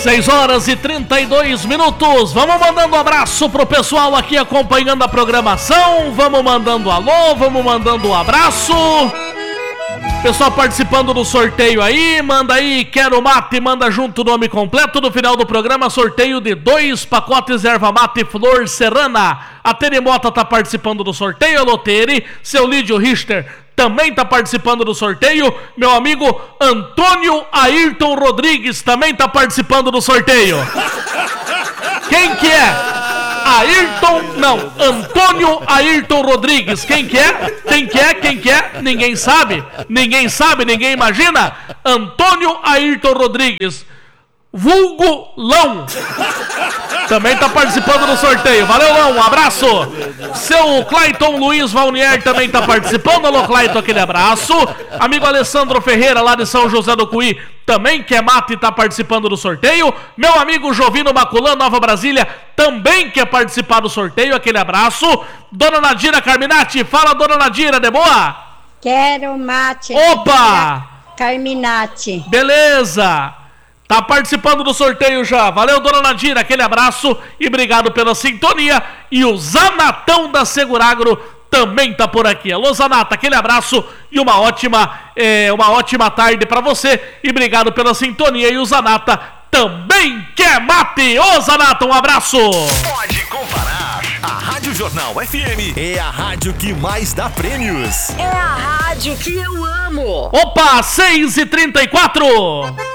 6h32. Vamos mandando um abraço pro pessoal aqui acompanhando a programação. Vamos mandando alô, vamos mandando um abraço. Pessoal participando do sorteio aí, manda aí, quero mate, manda junto o nome completo. No final do programa, sorteio de 2 pacotes erva mate flor serrana. A Tere Mota tá participando do sorteio, alô Tere. Seu Lídio Richter também tá participando do sorteio. Meu amigo Antônio Ayrton Rodrigues também tá participando do sorteio. Quem que é? Antônio Ayrton Rodrigues. Quem que é? Quem que é? Ninguém sabe, ninguém imagina. Antônio Ayrton Rodrigues, vulgo Lão, também tá participando do sorteio. Valeu, Lão, um abraço. Seu Clayton Luiz Valnier também tá participando. Alô, Clayton, aquele abraço. Amigo Alessandro Ferreira, lá de São José do Cuí, também quer mate e tá participando do sorteio. Meu amigo Jovino Maculan, Nova Brasília, também quer participar do sorteio. Aquele abraço. Dona Nadira Carminati, fala, Dona Nadira, de boa? Quero mate. Opa! Carminati. Beleza. Tá participando do sorteio já. Valeu, Dona Nadira, aquele abraço e obrigado pela sintonia. E o Zanatão da Seguragro também tá por aqui. Alô, Zanata, aquele abraço e uma ótima tarde pra você. E obrigado pela sintonia. E o Zanata também quer mate. Ô, Zanata, um abraço. Pode comparar. A Rádio Jornal FM é a rádio que mais dá prêmios. É a rádio que eu amo. Opa, 6h34.